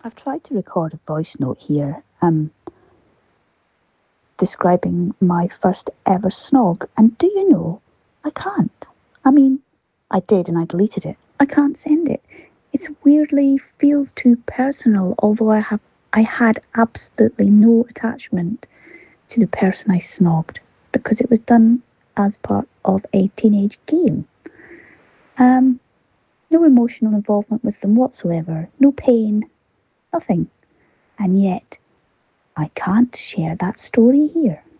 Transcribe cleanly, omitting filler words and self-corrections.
I've tried to record a voice note here, describing my first ever snog, and do you know, I can't. I mean, I did and I deleted it. I can't send it. It's weirdly feels too personal, although I had absolutely no attachment to the person I snogged because it was done as part of a teenage game. Um, no emotional involvement with them whatsoever, no pain, nothing. And yet, I can't share that story here.